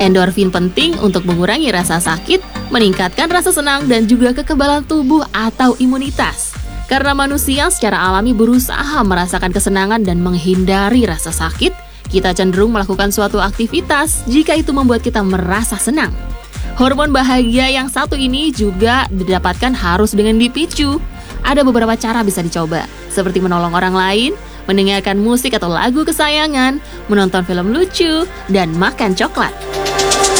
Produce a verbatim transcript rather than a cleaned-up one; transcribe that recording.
Endorfin penting untuk mengurangi rasa sakit, meningkatkan rasa senang, dan juga kekebalan tubuh atau imunitas. Karena manusia secara alami berusaha merasakan kesenangan dan menghindari rasa sakit, kita cenderung melakukan suatu aktivitas jika itu membuat kita merasa senang. Hormon bahagia yang satu ini juga didapatkan harus dengan dipicu. Ada beberapa cara bisa dicoba, seperti menolong orang lain, mendengarkan musik atau lagu kesayangan, menonton film lucu, dan makan coklat.